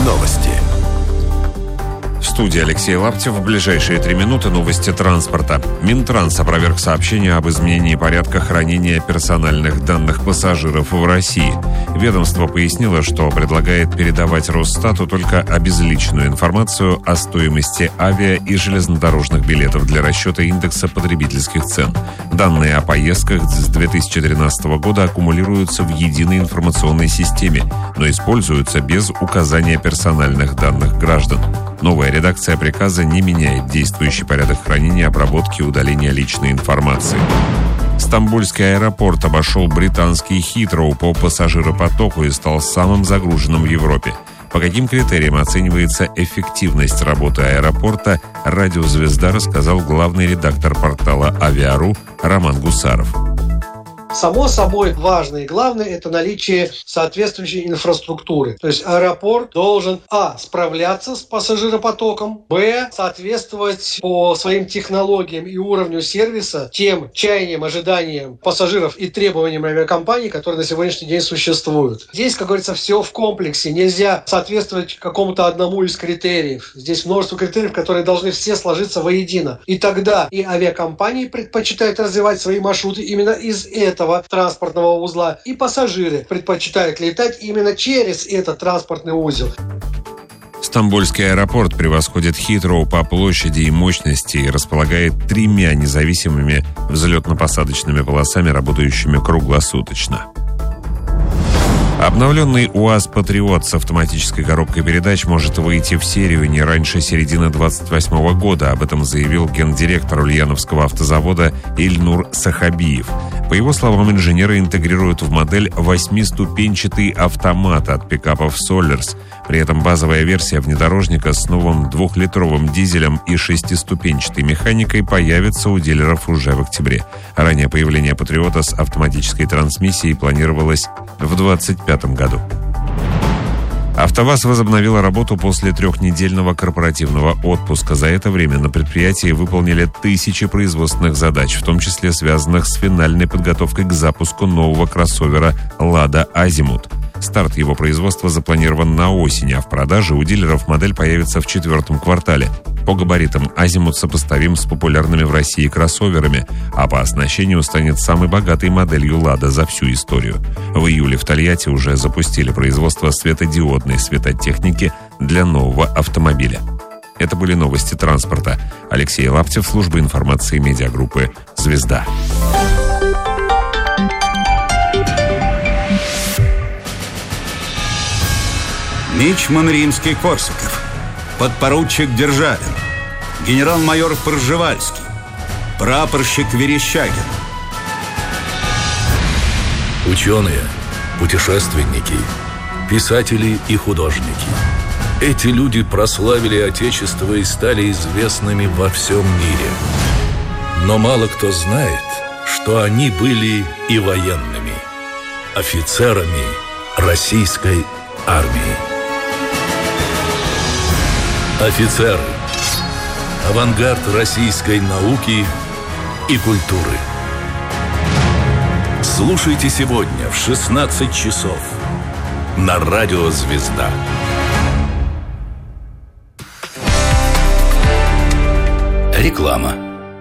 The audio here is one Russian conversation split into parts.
Новости. В студии Алексей Лаптев. В ближайшие 3 минуты новости транспорта. Минтранс опроверг сообщение об изменении порядка хранения персональных данных пассажиров в России. Ведомство пояснило, что предлагает передавать Росстату только обезличенную информацию о стоимости авиа и железнодорожных билетов для расчета индекса потребительских цен. Данные о поездках с 2013 года аккумулируются в единой информационной системе, но используются без указания персональных данных граждан. Новая редакция приказа не меняет действующий порядок хранения, обработки и удаления личной информации. Стамбульский аэропорт обошел британский Хитроу по пассажиропотоку и стал самым загруженным в Европе. По каким критериям оценивается эффективность работы аэропорта, радио «Звезда» рассказал главный редактор портала «Авиа.ру» Роман Гусаров. Само собой, важное и главное – это наличие соответствующей инфраструктуры. То есть аэропорт должен, справляться с пассажиропотоком, соответствовать по своим технологиям и уровню сервиса тем чаяниям, ожиданиям пассажиров и требованиям авиакомпаний, которые на сегодняшний день существуют. Здесь, как говорится, все в комплексе. Нельзя соответствовать какому-то одному из критериев. Здесь множество критериев, которые должны все сложиться воедино. И тогда и авиакомпании предпочитают развивать свои маршруты именно из этого транспортного узла, и пассажиры предпочитают летать именно через этот транспортный узел. Стамбульский аэропорт превосходит Хитроу по площади и мощности и располагает 3 независимыми взлетно-посадочными полосами, работающими круглосуточно. Обновленный УАЗ «Патриот» с автоматической коробкой передач может выйти в серию не раньше середины 2028 года. Об этом заявил гендиректор Ульяновского автозавода Ильнур Сахабиев. По его словам, инженеры интегрируют в модель 8-ступенчатый автомат от пикапов «Солерс». При этом базовая версия внедорожника с новым 2-литровым дизелем и 6-ступенчатой механикой появится у дилеров уже в октябре. Ранее появление «Патриота» с автоматической трансмиссией планировалось в 2025 году. АвтоВАЗ возобновила работу после 3-недельного корпоративного отпуска. За это время на предприятии выполнили тысячи производственных задач, в том числе связанных с финальной подготовкой к запуску нового кроссовера «Лада Азимут». Старт его производства запланирован на осень, а в продаже у дилеров модель появится в 4-м квартале. По габаритам Азимут сопоставим с популярными в России кроссоверами, а по оснащению станет самой богатой моделью «Лада» за всю историю. В июле в Тольятти уже запустили производство светодиодной светотехники для нового автомобиля. Это были новости транспорта. Алексей Лаптев, служба информации медиагруппы «Звезда». Мичман Римский-Корсаков, подпоручик Державин, генерал-майор Пржевальский, прапорщик Верещагин. Ученые, путешественники, писатели и художники. Эти люди прославили Отечество и стали известными во всем мире. Но мало кто знает, что они были и военными, офицерами российской армии. Офицеры. Авангард российской науки и культуры. Слушайте сегодня в 16 часов на радио «Звезда». Реклама.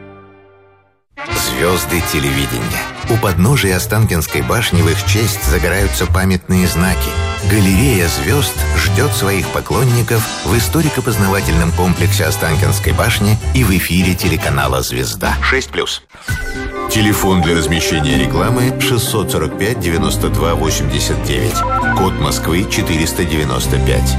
Звезды телевидения. У подножия Останкинской башни в их честь загораются памятные знаки. Галерея звезд ждет своих поклонников в историко-познавательном комплексе Останкинской башни и в эфире телеканала «Звезда». 6+. Телефон для размещения рекламы 645 92 89. Код Москвы 495.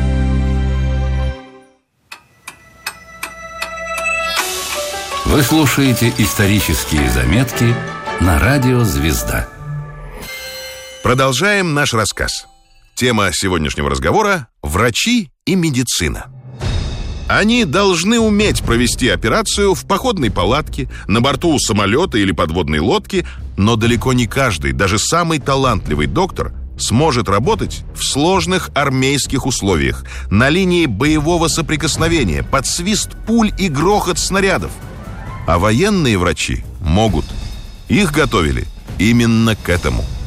Вы слушаете исторические заметки на радио «Звезда». Продолжаем наш рассказ. Тема сегодняшнего разговора – врачи и медицина. Они должны уметь провести операцию в походной палатке, на борту самолета или подводной лодки, но далеко не каждый, даже самый талантливый доктор, сможет работать в сложных армейских условиях, на линии боевого соприкосновения, под свист пуль и грохот снарядов. А военные врачи могут. Их готовили именно к этому.